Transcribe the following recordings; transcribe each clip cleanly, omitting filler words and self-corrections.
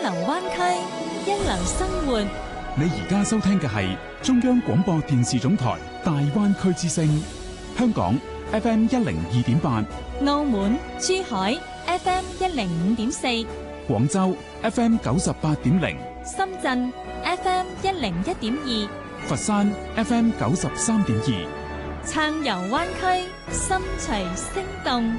流灣區，一流生活。 你而家收聽嘅係中央廣播電視總台大灣區之聲，香港 FM 102.8， 澳門、珠海 FM 105.4， 廣州 FM 98.0， 深圳 FM 101.2， 佛山 FM 93.2， 暢遊灣區，心隨聲動。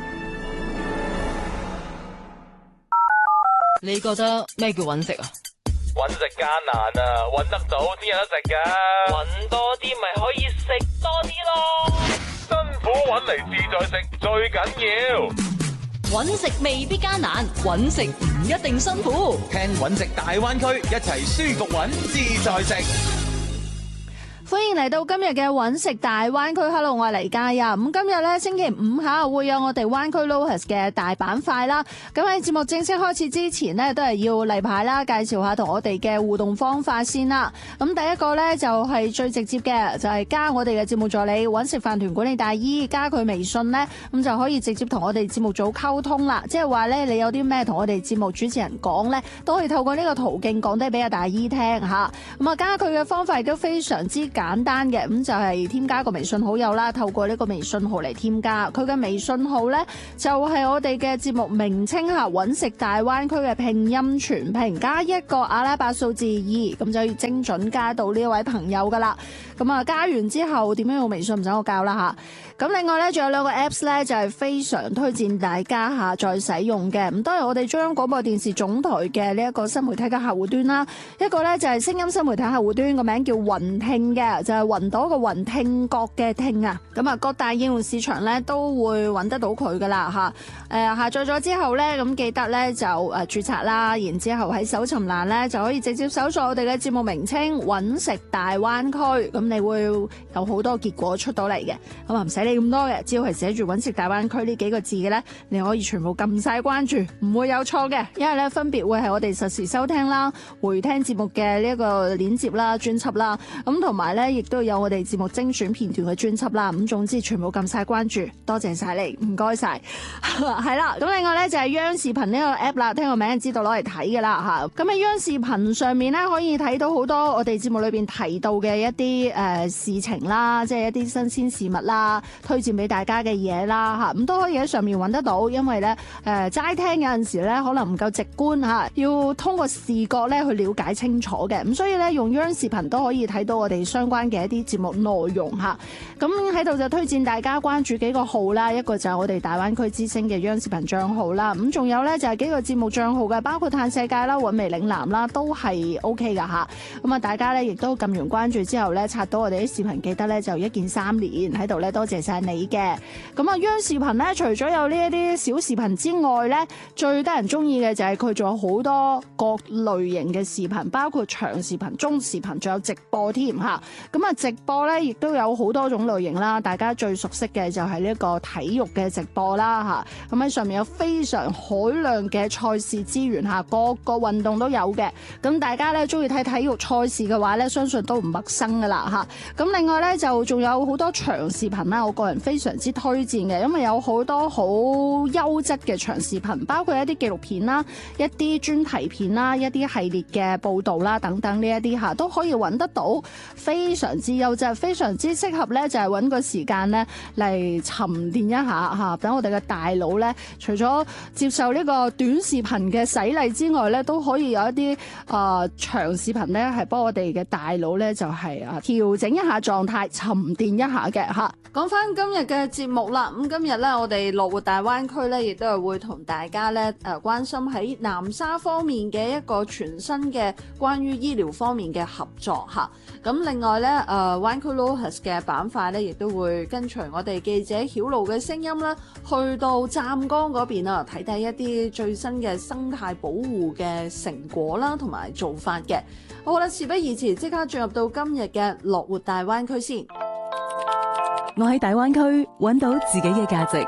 你覺得咩叫揾食啊？ 揾食艱難啊，揾得到先有得食噶。揾多啲咪可以食多啲咯。辛苦揾嚟自在食最緊要。 揾食未必艱難，揾食唔一定辛苦。 聽揾食大灣區，一齊舒服揾自在食。 歡迎嚟到今日嘅揾食大灣區。Hello， 我係黎嘉欣。咁今日咧星期五下會有我哋灣區 Lohas 嘅大板塊啦。咁喺節目正式開始之前呢，都係要例牌啦，介紹下同我哋嘅互動方法先啦。咁第一個咧就係最直接嘅，就係加我哋嘅節目助理揾食飯團管理大姨，加佢微信咧，咁就可以直接同我哋節目組溝通啦。即係話咧，你有啲咩同我哋節目主持人講咧，都可以透過呢個途徑講低俾阿大姨聽吓。咁啊，加佢嘅方法亦都非常之簡單嘅，咁就係添加個微信好友啦，透過呢個微信號嚟添加佢嘅微信號呢，就係我哋嘅節目名稱吓，揾食大灣區嘅拼音全拼加一個阿拉伯數字2，咁就要精準加到呢位朋友噶啦。咁啊，加完之後點樣用微信唔使我教啦吓。咁另外呢，仲有兩個 Apps 呢，就係非常推薦大家下載使用嘅。咁都係我哋中央廣播電視總台嘅呢一個新媒體嘅客戶端啦。一個呢，就係聲音新媒體客戶端，個名叫雲聽嘅，就係雲朵個雲，聽覺嘅聽啊。咁啊，各大應用市場呢都會揾得到佢噶啦吓。下載咗之後呢，咁記得呢就註冊啦，然之後喺搜尋欄呢，就可以直接搜索我哋嘅節目名稱揾食大灣區，咁你會有好多結果出到嚟嘅。咁啊，唔使理咁多嘅，只要係寫住揾食大灣區呢幾個字嘅呢，你可以全部撳晒關注，唔會有錯嘅。因為呢，分別會係我哋實時收聽啦、回聽節目嘅呢一個鏈接啦、專輯啦，咁同埋呢，亦都有我哋節目精選片段嘅專輯啦。咁總之全部撳晒關注，多謝晒你，唔該晒。係啦，咁另外呢，就係央視頻呢個 app 啦，聽個名就知道攞嚟睇嘅啦吓。咁喺央視頻上面呢，可以睇到好多我哋節目裏邊提到嘅一啲事情啦，即係一啲新鮮事物啦，推薦俾大家嘅嘢啦吓，咁都可以喺上面揾得到。因為咧齋聽有陣時咧可能唔夠直觀吓，要通過視覺咧去了解清楚嘅。咁所以咧用央視頻都可以睇到我哋相關嘅一啲節目內容吓。咁喺度就推薦大家關注幾個號啦，一個就係我哋大灣區之聲嘅央視頻賬號啦。咁仲有咧就係幾個節目賬號嘅，包括嘆世界啦、韻味嶺南啦，都係 OK 噶吓。咁啊，大家咧亦都撳完關注之後咧，刷到我哋啲視頻，記得咧就一鍵3連喺度咧，多謝晒你嘅。咁啊，央視頻咧，除咗有呢一啲小視頻之外咧，最得人中意嘅就係佢仲有好多各類型嘅視頻，包括長視頻、中視頻，仲有直播添吓。咁啊，直播咧亦都有好多種類型啦。大家最熟悉嘅就係呢個體育嘅直播啦吓。咁喺上面有非常海量嘅賽事資源吓，各個運動都有嘅。咁大家咧中意睇體育賽事嘅話咧，相信都唔陌生噶啦吓。咁另外咧就仲有好多長視頻啦，我個人非常之推薦嘅，因為有好多好優質嘅長視頻，包括一啲紀錄片啦、一啲專題片啦、一啲系列嘅報道啦等等呢一啲吓，都可以揾得到，非常之優質，非常之適合咧，就係揾個時間咧嚟沉澱一下吓，等我哋嘅大腦咧，除咗接受呢個短視頻嘅洗禮之外咧，都可以有一啲長視頻咧，係幫我哋嘅大腦咧就係調整一下狀態，沉澱一下嘅吓。講翻今日嘅節目啦，咁今日咧我哋樂活大灣區咧，亦都係會同大家咧關心喺南沙方面嘅一個全新嘅關於醫療方面嘅合作吓。咁另外咧灣區 Lohas 嘅板塊咧，亦都會跟隨我哋記者曉露嘅聲音啦，去到湛江嗰邊啊，睇睇一啲最新嘅生態保護嘅成果啦，同埋做法嘅。好啦，事不宜遲，即刻進入到今日嘅樂活大灣區先。 我喺大灣區揾到自己嘅價值，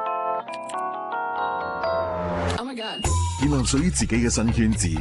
建立屬於自己嘅新圈子，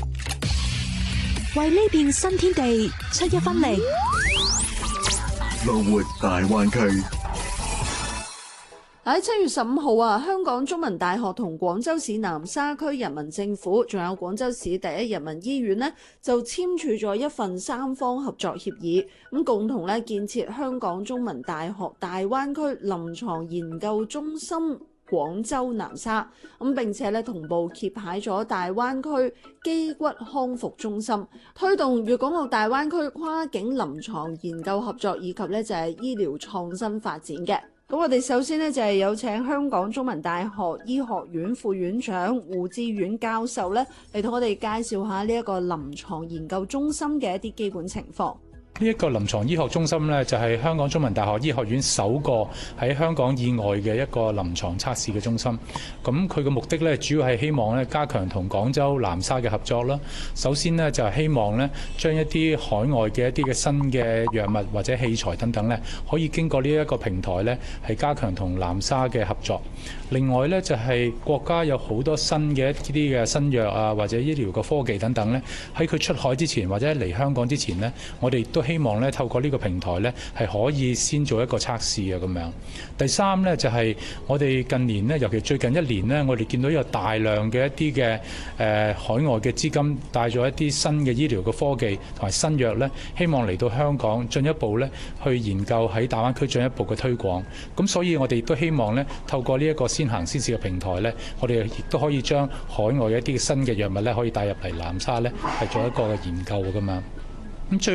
為呢片新天地出一分力。 樂活大灣區。 喺7月15號啊，香港中文大學同廣州市南沙區人民政府，仲有廣州市第一人民醫院呢，就簽署咗一份3方合作協議，咁共同咧建設香港中文大學大灣區臨床研究中心廣州南沙，咁並且咧同步揭牌咗大灣區肌骨康復中心，推動粵港澳大灣區跨境臨床研究合作以及咧就係醫療創新發展嘅。咁我哋首先呢，就係有請香港中文大學醫學院副院長胡志遠教授咧嚟同我哋介紹下呢一個臨床研究中心嘅一啲基本情況。 呢一個臨床醫學中心呢，就係香港中文大學醫學院首個喺香港以外嘅一個臨床測試嘅中心。咁佢嘅目的呢，主要係希望咧加強同廣州南沙嘅合作啦。首先呢，就係希望咧將一啲海外嘅一啲嘅新嘅藥物或者器材等等呢，可以經過呢一個平台呢，係加強同南沙嘅合作。另外呢，就係國家有好多新嘅一啲嘅新藥啊，或者醫療嘅科技等等呢，喺佢出海之前或者嚟香港之前呢，我哋都希望咧透過呢個平台咧係可以先做一個測試啊咁樣。第三咧就係我哋近年咧，尤其最近一年咧，我哋見到有大量嘅一啲嘅海外嘅資金帶咗一啲新嘅醫療嘅科技同埋新藥咧，希望嚟到香港進一步咧去研究喺大灣區進一步嘅推廣。咁所以我哋亦都希望咧透過呢一個先行先試嘅平台咧，我哋亦都可以將海外嘅一啲新嘅藥物咧可以帶入嚟南沙咧係做一個研究㗎嘛。